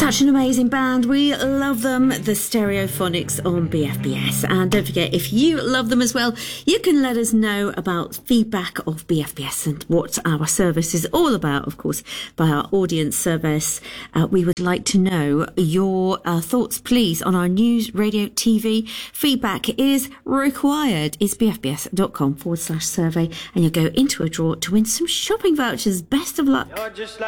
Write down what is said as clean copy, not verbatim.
Such an amazing band. We love them, the Stereophonics on BFBS. And don't forget, if you love them as well, you can let us know about feedback of BFBS and what our service is all about, of course, by our audience service. We would like to know your thoughts, please, on our news, radio, TV. Feedback is required. It's bfbs.com/survey, and you'll go into a draw to win some shopping vouchers. Best of luck.